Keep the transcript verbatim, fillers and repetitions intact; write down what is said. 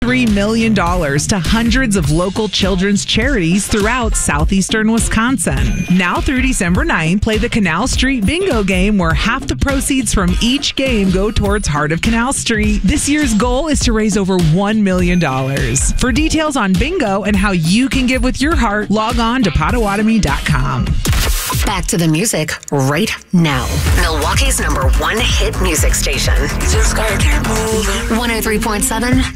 three million dollars to hundreds of local children's charities throughout southeastern Wisconsin. Now through December ninth, play the Canal Street Bingo game where half the proceeds from each game go towards Heart of Canal Street. This year's goal is to raise over one million dollars. For details on bingo and how you can give with your heart, log on to Potawatomi dot com. Back to the music right now. Milwaukee's number one hit music station. Just gotta keep moving. one oh three point seven